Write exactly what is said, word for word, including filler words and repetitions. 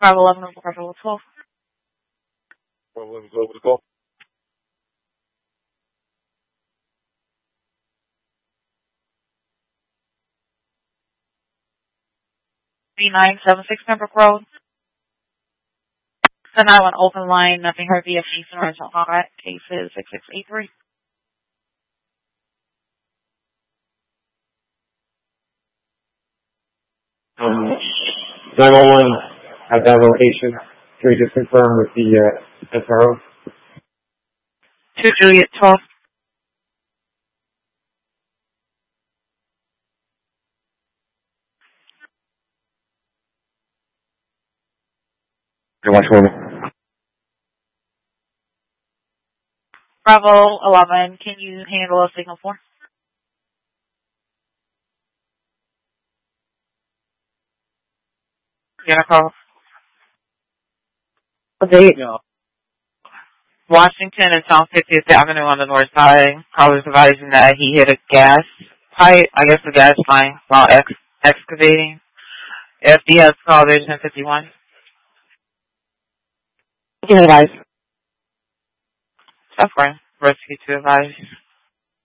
five eleven over Bravo twelve. five eleven over the call. B nine seven six Pembroke Road. ten nine one open line, nothing heard via Mason original contact. Case is six six eight three. Um, nine one one at that location. Can we just confirm with the uh, S R O? two Juliet twelve. Good watch for me. Bravo eleven, can you handle a signal four? Yeah, call. Okay. No. Washington and South fiftieth Avenue on the north side. Callers advising that he hit a gas pipe, I guess a gas line, while ex- excavating. F D S call there ten fifty-one. Okay, guys. Suffering. Rescue to advise.